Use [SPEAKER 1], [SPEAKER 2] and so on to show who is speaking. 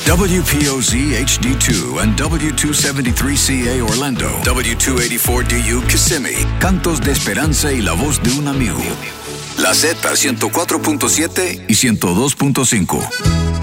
[SPEAKER 1] WPOZ HD2 and W273CA Orlando, W284DU Kissimmee, cantos de esperanza y la voz de un amigo. La Z 104.7 y 102.5.